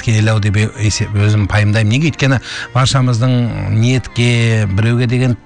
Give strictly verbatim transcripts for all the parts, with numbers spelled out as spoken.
келелеу деп өзім пайымдаймын. Неге? Өйткені баршамыздың ниетке, біреуге деген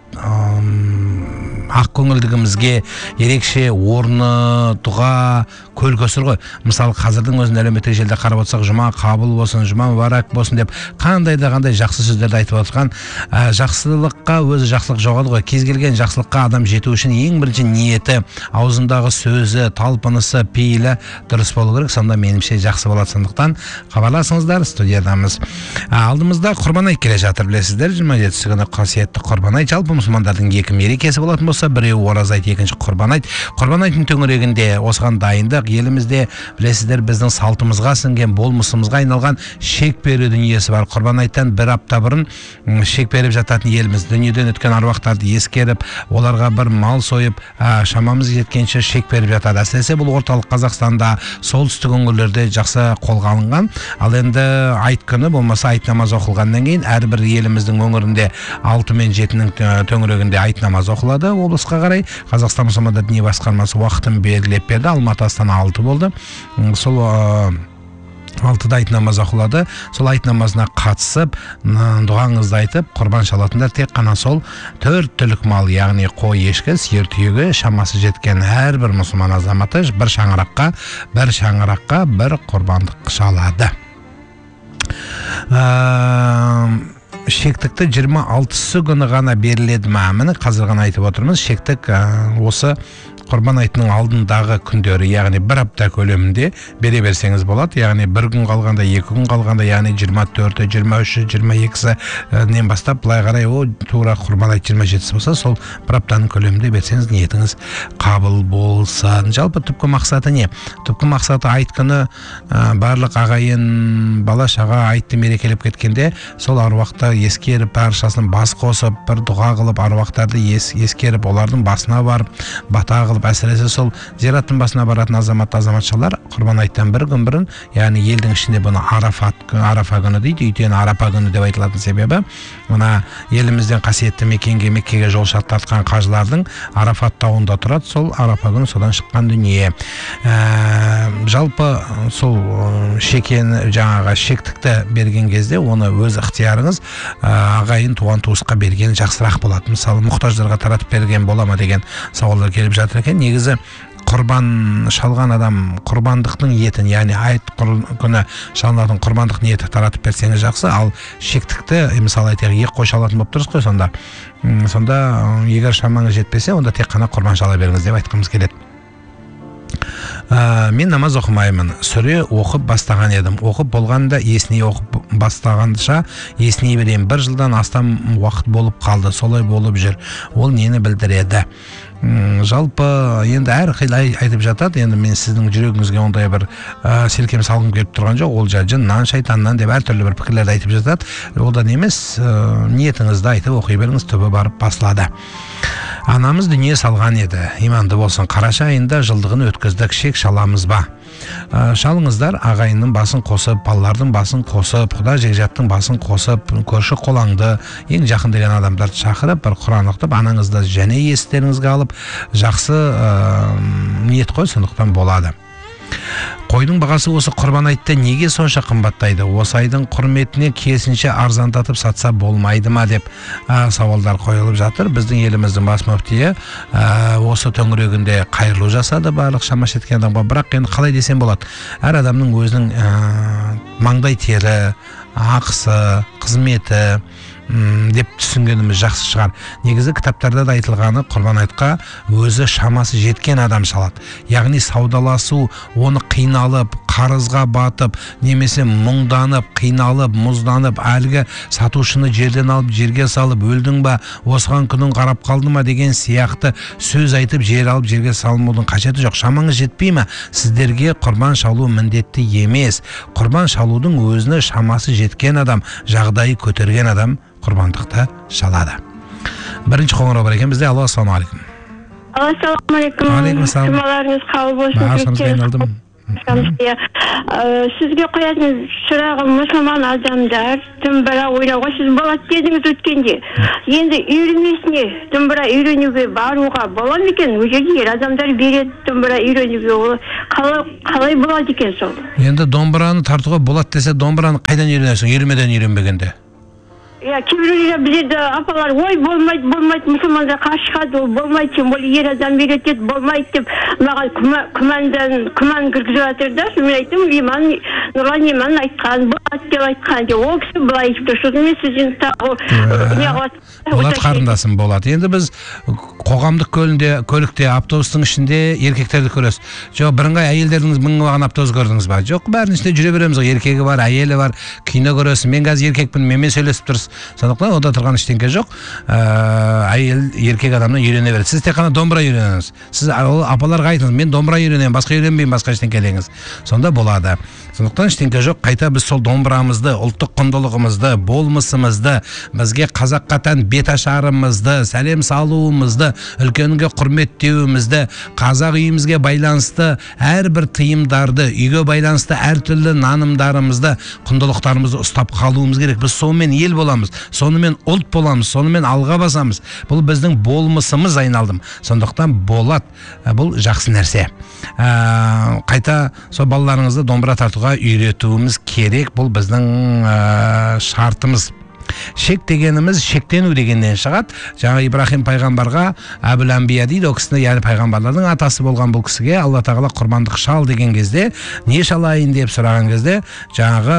ақ көңілдігімізге ерекше орны, дұға, көл көсір ғой. Мысалы, қазірдің өзінде әлеуметтік желіде қарап отырсақ, жұма қабыл болсын, жұма мүбәрак болсын деп қандай да қандай жақсы сөздерді айтып отырған. Жақсылыққа өзі жақсылық жоғалды ғой. Кез келген жақсылыққа адам жету үшін ең бірінші ниеті, аузындағы сөзі, талпынысы, пейілі дұрыс болу керек. Сонда меніңше жақсы болады. Сондықтан хабарласыңыздар, студиядамыз. Алдымызда Құрбан айт келе жатыр, білесіздер. жиырма жетісі күні қасиетті Құрбан айт. Жалпы мұсылмандардың екі мерекесі болатын болса, біреуі ораза айт, екінші Құрбан айт. Құрбан айттың төңірегінде осыған дайындық. Елімізде білесіздер, біздің салтымызға сіңген, болмысымызға айналған шек беру дүниесі бар. Құрбан айттан бір апта бұрын шек беріп жататын еліміз. Дүниеден өткен аруақтарды ескеріп, оларға бір мал сойып, шамамыз жеткенше шек беріп жатады. Әсіресе бұл орталық Қазақстанда, солтүстік өңірлерде жақсы қолға алынған. Ал енді айт күні болмаса айт намаз оқылғаннан кейін әрбір еліміздің өңірінде алты мен жетінің төңірегінде айт намаз оқылады. Облысқа қарай Қазақстан мұсылмандар діни басқармасы уақытын белгілеп берді. Алматы, Астана алты болды. Сол алтыда айт намаз оқылады. Сол айт намазына қатысып, дұғаңызды айтып, құрбан шалатындар. Тек қана сол төрт түлік мал, яғни қой, ешкі, сиыр, түйеге шамасы жеткен әрбір мұсылман азаматы бір шаңыраққа, бір шаңыраққа бір құрбандық шалады. Шектікті жиырма алтысы күні ғана беріледі ма? Міне қазір ғана айтып отырмыз. Шектік осы Құрбан айтының алдындағы күндері, яғни бір апта көлемінде бере берсеңіз болады. Яғни бір күн қалғанда, екі күн қалғанда, яғни жиырма төрті, жиырма үші, жиырма екісі нен бастап былай қарай о тура Құрбан айт жиырма жетісі болса, сол бір аптаның көлемінде берсеңіз, ниетіңіз қабыл болсын. Жалпы түпкі мақсаты не? Түпкі мақсаты айт күні барлық ағайын, бала шаға айтты мерекелеп кеткенде, сол аруақта ескеріп, баршасын бас қосып, бір дұға қылып, аруақтарды ескеріп, олардың басына барып, бата қылып, әсіресе сол зираттың басына баратын азамат азаматшалар Құрбан айттан бір күн бұрын, яғни елдің ішінде бұны Арафат күні, Арафа күні дейді. Өйткені Арапа күні деп айтылатын себебі, мына елімізден қасиетті мекенге, Меккеге жол тартқан қажылардың Арафат тауында тұрады. Сол Арапа күні содан шыққан дүние. Жалпы сол шекені, жаңағы шектікті берген кезде, оны өз ықтиярыңыз, ағайын, туған туысқа берген жақсырақ болады. Мысалы, мұқтаждарға таратып берген бола ма деген сауалдар келіп жатыр екен. Негізі құрбан шалған адам құрбандықтың етін, яғни айт күні шалынатын құрбандық ниеті таратып берсеңіз жақсы. Ал шектікті, мысалы айтайық, екі қой шалатын болып тұрсыз ғой, сонда сонда егер шамаңыз жетпесе, онда тек қана құрбан шала беріңіз деп айтқымыз келеді. Мен намаз оқымаймын. Сүре оқып бастаған едім. Оқып болғанда есіне оқып бастағанша есіне берем. Бір жылдан астам уақыт болып қалды. Солай болып жүр. Ол нені білдіреді? Жалпы енді әр қилай айтып жатады. Енді мен сіздің жүрегіңізге ондай бір селкем салғым келіп тұрған жоқ. Ол жыннан, шайтаннан деп әртүрлі бір пікірлерді айтып жатады. Одан емес, ниетіңізді айтып оқи беріңіз, түбі барып басылады. Анамыз дүние салған еді. Иманды болсын. Қараша айында жылдығын өткіздік. Шек шаламыз ба? Шалыңыздар, ағайынның басын қосып, балалардың басын қосып, құда жекжаттың басын қосып, көрші қолаңды, ең жақын деген адамдарды шақырып, бір Құран оқып, анаңызды және естеріңізге алып, жақсы ниет қой, сондықтан болады. Қойдың бағасы осы Құрбан айтта неге сонша қымбаттайды? Осы айдың құрметіне керісінше арзандатып сатса болмайды ма деп сауалдар қойылып жатыр. Біздің еліміздің бас мүфтиі осы төңірегінде қайырлы жасады барлық шама жеткен адамға. Бірақ енді қалай десем болады? Әр адамның өзінің маңдай тері, ақысы, қызметі деп түсінгеніміз жақсы шығар. Негізі кітаптарда да айтылғаны Құрбан айтқа өзі шамасы жеткен адам шалады. Яғни саудаласу, оны қиналып, қарызға батып, немесе мұңданып, қиналып, мұзданып, әлгі сатушыны жерден алып, жерге салып, өлдің ба, осыған күнің қарап қалды ма деген сияқты сөз айтып, жер алып, жерге салмаудың қажеті жоқ. Шамаңыз жетпей ме? Сіздерге құрбан шалу міндетті емес. Құрбан шалудың өзіне шамасы жеткен адам, жағдайы көтерген адам құрбандықты шалады. Бірінші қоңырау бар екен бізде. Алло, ассалаумағалейкум. Ассалаумағалейкум. Алейкум ассалам. Жұмаларыңыз қабыл болсын. Баршамызға айналдым. Шамсия, сізге қоятын сұрағым, мұсылман адамдар домбыра ойнауға сіз болады дедіңіз өткенде. Енді үйренмесіне домбыра үйренуге баруға бола ма екен? Ол жерде ер адамдар береді домбыра үйренуге, ол қалай болады екен сол? Енді домбыраны тартуға болады десе, домбыраны қайдан үйренесің, үйірмеден үйренбегенде? Ya кейбіреулер біздерді апалар ой болмайды болмайды мұсылмандар қарсы шығады ол болмайды сен ол ер адам үйретеді болмайды деп маған күмәндан күмән кіргізіп жатыр да мен айттым иман нұрлан иман айтқан болады деп айтқан деп ол кісі былай айтып тұр сосын мен сізден тағы болады қарындасым болады. Енді біз қоғамдық көлінде көлікте автобустың ішінде еркектерді көресіз. Жоқ бірыңғай әйелдердің мыңдаған автобус көрдіңіз ба? Жоқ бәрінің ішінде жүре береміз ғой. Еркегі бар, әйелі бар, кино көресіз. Мен қазір еркекпін, менімен сөйлесіп тұрсыз. Сондықтан ода тұрған ештеңке жоқ. Әйел еркек адамнан үйрене береді. Сіз тек қана домбыра үйреніңіз. Сіз апаларға айтыңыз, мен домбыра үйренемін, басқа үйренбеймін, басқа ештеңке деңіз. Сонда болады. Сондықтан ештеңке жоқ. Қайта біз сол домбырамызды, ұлттық құндылығымызды, болмысымызды, бізге қазаққа тән беташарымызды, сәлем салуымызды, үлкенге құрметтеуімізді, қазақ үйімізге байланысты әрбір тыйымдарды, үйге байланысты әртүрлі нанымдарымызды, құндылықтарымызды ұстап қалуымыз керек. Біз сонымен ел боламыз, сонымен ұлт боламыз, сонымен алға басамыз. Бұл біздің болмысымыз айналдым. Сондықтан болады. Бұл жақсы нәрсе. Қайта сол балаларыңызды домбыра тартуға үйретуіміз керек. Бұл біздің шартымыз. Шек дегеніміз шектену дегеннен шығады. Жаңа Ибрахим пайғамбарға Әбіл Әмбия дейді, о кісіні, яғни пайғамбарлардың атасы болған бұл кісіге Алла тағала құрбандық шал деген кезде, не шалайын деп сұраған кезде, жаңағы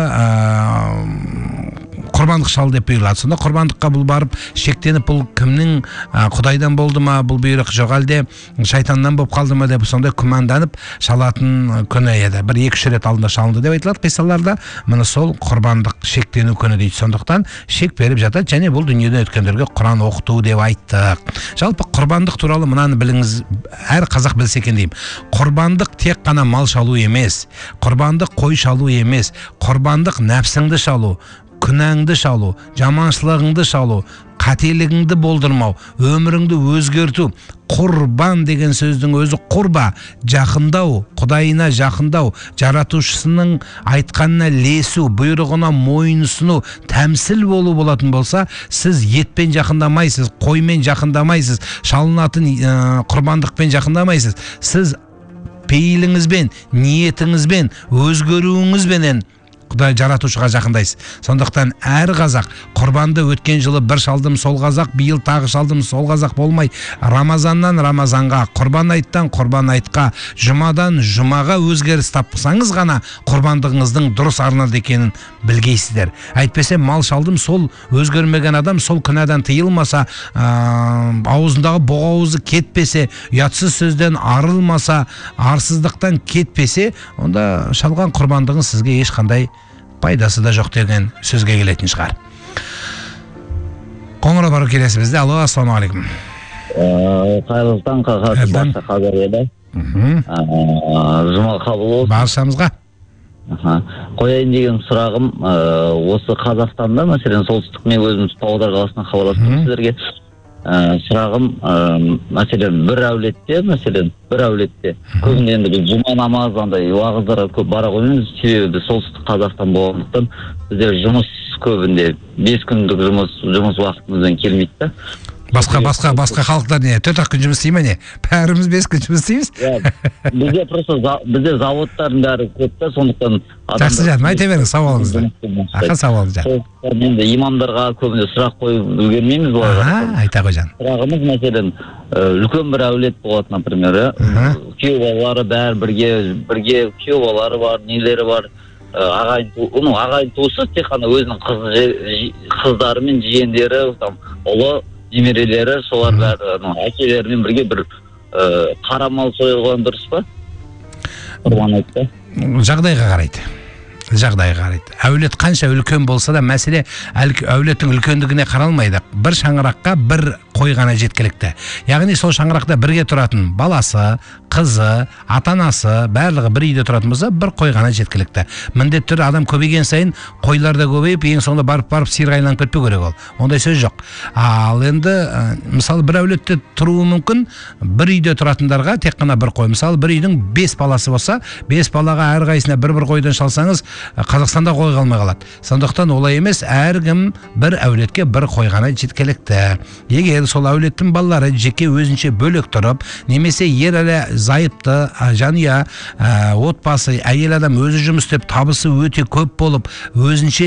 құрбандық шал деп бұйырылады. Сонда құрбандыққа бұл барып шектеніп, бұл кімнің, Құдайдан болды ма бұл бұйрық, жоқ әлде шайтаннан болып қалды ма деп сонда күмәнданып шалатын күні еді. Бір екі үш рет алдында шалынды деп айтылады қиссаларда. Міне сол құрбандық шектену күні дейді. Сондықтан шек беріп жатады, және бұл дүниеден өткендерге Құран оқыту деп айттық. Жалпы құрбандық туралы мынаны біліңіз, әр қазақ білсе екен деймін. Құрбандық тек қана мал шалу емес, құрбандық қой шалу емес, құрбандық нәпсіңді шалу, күнәңді шалу, жаманшылығыңды шалу, қателігіңді болдырмау, өміріңді өзгерту. Құрбан деген сөздің өзі құрба, жақындау, Құдайына жақындау, жаратушысының айтқанына лесу, бұйрығына мойынсыну, тәмсіл болу болатын болса, сіз етпен жақындамайсыз, қоймен жақындамайсыз, шалынатын құрбандықпен жақындамайсыз. Сіз пейіліңізбен, ниетіңізбен, өзгеруіңізбенен Құдай жаратушыға жақындайсыз. Сондықтан әр қазақ құрбанды өткен жылы бір шалдым сол қазақ, биыл тағы шалдым сол қазақ болмай, Рамазаннан Рамазанға, құрбан айттан құрбан айтқа, жұмадан жұмаға өзгеріс тапсаңыз ғана құрбандығыңыздың дұрыс арнады екенін білгейсіздер. Әйтпесе мал шалдым сол өзгермеген адам сол күнәдан тыйылмаса, аузындағы боғауызы кетпесе, ұятсыз сөзден арылмаса, арсыздықтан кетпесе, онда шалған құрбандығын сізге ешқандай пайдасы да жоқ деген сөзге келетін шығар. Қоңырау бар келесі бізде. Алло, ассалаумағалейкум. Қайырлы таң, барша қазақ еді. Жұма қабыл болсын. Баршамызға. Қояйын деген сұрағым, осы Қазақстанда, мәселен солтүстік, мен өзім Павлодар қаласынан хабарластым сіздерге. Сұрағым, мәселен бір әулетте, мәселен бір әулетте көбінде енді біз жұма намаз андай уағыздарға көп бара қоймаймыз, себебі солтүстік Қазақстан болғандықтан бізде жұмыс көбінде бес күндік жұмыс жұмыс уақытымыздан келмейді да. Басқа басқа басқа халықтар не төрт ақ күн жұмыс істей ме не? Бәріміз бес күн жұмыс істейміз. Бізде просто бізде заводтардың бәрі көп та, сондықтан жақсы жаным, айта беріңіз сауалыңызды. Аха, сауалыңыз жаным. Енді имамдарға көбіне сұрақ қойып үлгермейміз оларға. Аха, айта ғой жаным. Сұрағымыз мәселен үлкен бір әулет болады, например, күйеу балалары бәрі бірге бірге күйеу балалары бар, нелері бар. Ағайын туысы, ағайын туысы тек қана өзінің қыздары мен жиендері, ұлы немерелері, солар бәрі әкелерімен бірге бір қара мал сойылған дұрыс па? Құрбан айтты. Жағдайға қарайды. Жағдайға қарайды. Әулет қанша үлкен болса да, мәселе әулеттің үлкендігіне қаралмайды. Бір шаңыраққа бір қой ғана жеткілікті. Яғни сол шаңырақта бірге тұратын баласы, қызы, ата-анасы барлығы бір үйде тұратын болса, бір қой ғана жеткілікті. Міндетті түрде адам көбейген сайын қойлар да көбейіп, ең соңында барып-барып сиырға айналып кетпеу керек ол. Ондай сөз жоқ. Ал енді мысалы бір әулетте тұруы мүмкін, бір үйде тұратындарға тек қана бір қой. Мысалы бір үйдің бес баласы болса, бес балаға әрқайсысына бір-бір қойдан шалсаңыз, Қазақстанда қой қалмай қалады. Сондықтан олай емес, әркім бір әулетке бір қой ғана жеткілікті. Егер сол әулеттің балалары жеке өзінше бөлек тұрып, немесе ер әлі зайыпты, жанұя, отбасы, әйел адам өзі жұмыс істеп, табысы өте көп болып, өзінше